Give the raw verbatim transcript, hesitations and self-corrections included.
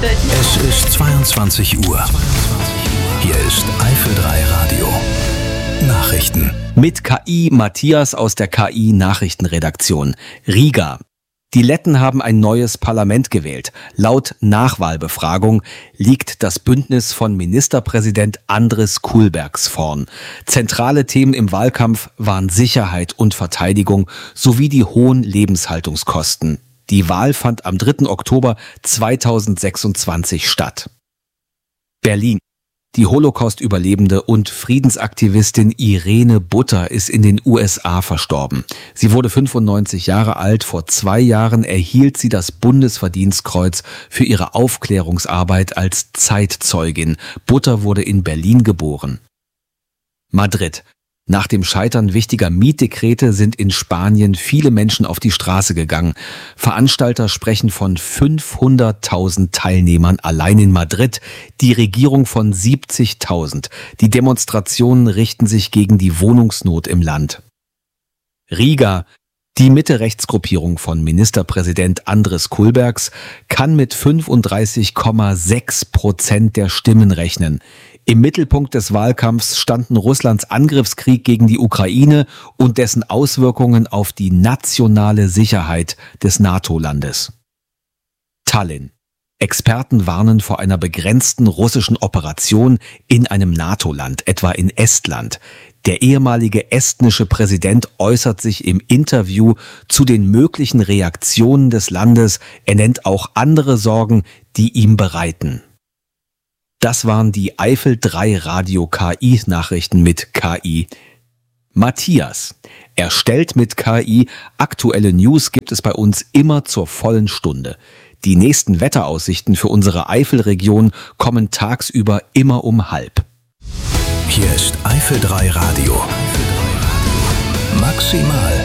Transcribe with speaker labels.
Speaker 1: Es ist zweiundzwanzig Uhr. Hier ist Eifel drei Radio. Nachrichten.
Speaker 2: Mit K I Matthias aus der K I-Nachrichtenredaktion. Riga. Die Letten haben ein neues Parlament gewählt. Laut Nachwahlbefragung liegt das Bündnis von Ministerpräsident Andris Kulbergs vorn. Zentrale Themen im Wahlkampf waren Sicherheit und Verteidigung sowie die hohen Lebenshaltungskosten. Die Wahl fand am dritten Oktober zweitausendsechsundzwanzig statt. Berlin. Die Holocaust-Überlebende und Friedensaktivistin Irene Butter ist in den U S A verstorben. Sie wurde fünfundneunzig Jahre alt. Vor zwei Jahren erhielt sie das Bundesverdienstkreuz für ihre Aufklärungsarbeit als Zeitzeugin. Butter wurde in Berlin geboren. Madrid. Nach dem Scheitern wichtiger Mietdekrete sind in Spanien viele Menschen auf die Straße gegangen. Veranstalter sprechen von fünfhunderttausend Teilnehmern allein in Madrid, die Regierung von siebzigtausend. Die Demonstrationen richten sich gegen die Wohnungsnot im Land. Riga. Die Mitte-Rechts-Gruppierung von Ministerpräsident Andris Kulbergs kann mit fünfunddreißig Komma sechs Prozent der Stimmen rechnen. Im Mittelpunkt des Wahlkampfs standen Russlands Angriffskrieg gegen die Ukraine und dessen Auswirkungen auf die nationale Sicherheit des NATO-Landes. Tallinn. Experten warnen vor einer begrenzten russischen Operation in einem NATO-Land, etwa in Estland. Der ehemalige estnische Präsident äußert sich im Interview zu den möglichen Reaktionen des Landes. Er nennt auch andere Sorgen, die ihm bereiten. Das waren die Eifel drei Radio K I-Nachrichten mit K I Matthias. Erstellt mit K I. Aktuelle News gibt es bei uns immer zur vollen Stunde. Die nächsten Wetteraussichten für unsere Eifelregion kommen tagsüber immer um halb.
Speaker 1: Hier ist Eifel drei Radio. Maximal